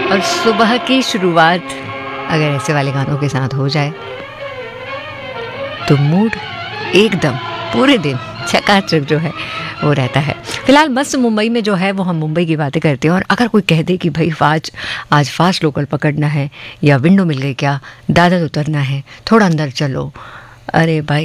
और सुबह की शुरुआत अगर ऐसे वाले गानों के साथ हो जाए तो मूड एकदम पूरे दिन चकाचक जो है वो रहता है। फिलहाल मस्त मुंबई में जो है वो हम मुंबई की बातें करते हैं, और अगर कोई कह दे कि भाई आज फास्ट लोकल पकड़ना है या विंडो मिल गई क्या, दादर उतरना है, थोड़ा अंदर चलो, अरे भाई